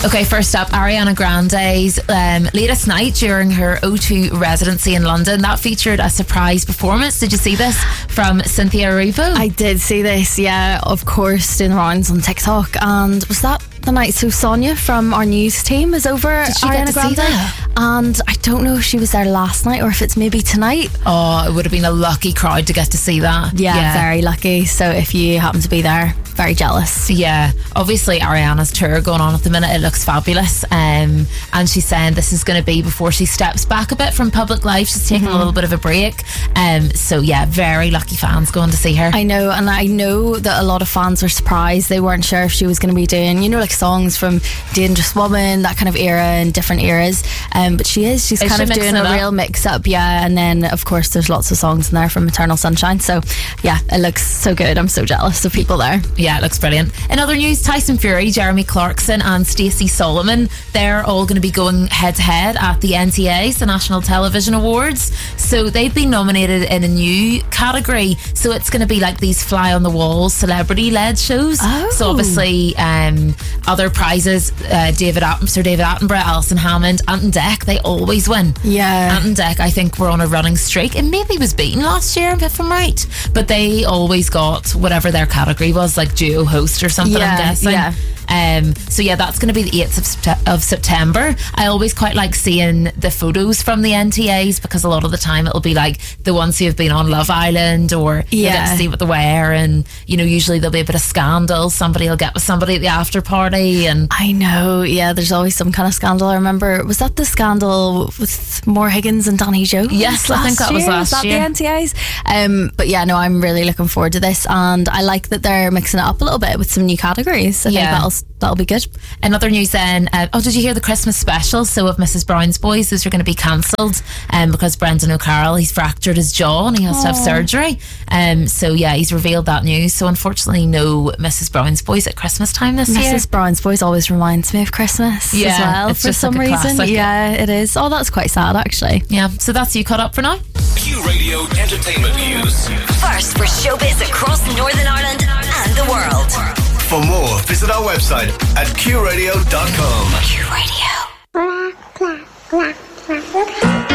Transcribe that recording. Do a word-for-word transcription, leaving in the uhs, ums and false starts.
Okay, first up, Ariana Grande's um, latest night during her O two residency in London. That featured a surprise performance. Did you see this from Cynthia Erivo? I did see this, yeah, of course, doing the rounds on TikTok. And was that the night? So Sonia from our news team is over Did she Ariana get to Grande, see that? and I don't know if she was there last night or if it's maybe tonight. Oh, it would have been a lucky crowd to get to see that. Yeah, yeah. very lucky. So if you happen to be there, very jealous. Yeah, obviously Ariana's tour going on at the minute, it looks fabulous, um, and she's saying this is going to be before she steps back a bit from public life. She's taking mm-hmm. a little bit of a break, um, so yeah, very lucky fans going to see her. I know, and I know that a lot of fans were surprised. They weren't sure if she was going to be doing, you know, like songs from Dangerous Woman, that kind of era and different eras, um, but she is she's is kind she of doing a up? real mix up, yeah. And then of course there's lots of songs in there from Eternal Sunshine, so yeah, it looks so good. I'm so jealous of people there. Yeah, it looks brilliant. In other news, Tyson Fury, Jeremy Clarkson and Stacey Solomon, they're all going to be going head to head at the N T A's, the National Television Awards. So they've been nominated in a new category, so it's going to be like these fly on the wall celebrity led shows. Oh. So obviously um, other prizes, uh, David Att- Sir David Attenborough, Alison Hammond, Ant and Dec, they always win. Yeah, Ant and Dec I think were on a running streak. It maybe was beaten last year if I'm right, but they always got whatever their category was, like duo host or something, yeah, I'm guessing. Yeah. Um, so yeah, that's going to be the eighth of, Sept- of September. I always quite like seeing the photos from the N T A's because a lot of the time it'll be like the ones who have been on Love Island, or you yeah. get to see what they wear, and you know, usually there'll be a bit of scandal. Somebody will get with somebody at the after party, and I know, yeah, there's always some kind of scandal. I remember, was that the scandal with Maura Higgins and Danny Jones? Yes, I think that year? was last was that year. the N T A's? Um, but yeah, no, I'm really looking forward to this, and I like that they're mixing it up a little bit with some new categories. I Yeah. think that'll that'll be good. In other news then, uh, oh, did you hear the Christmas special? So of Missus Brown's Boys, those are going to be cancelled um, because Brendan O'Carroll, he's fractured his jaw and he has Aww. to have surgery. Um, so yeah, he's revealed that news. So unfortunately no Missus Brown's Boys at Christmas time this Missus year. Missus Brown's Boys always reminds me of Christmas yeah, as well, it's for just some like a reason. classic. Yeah, it is. Oh, that's quite sad actually. Yeah, so that's you caught up for now. Q Radio Entertainment News. First for showbiz across Northern Ireland and the world. For more, visit our website at q radio dot com. Q Radio.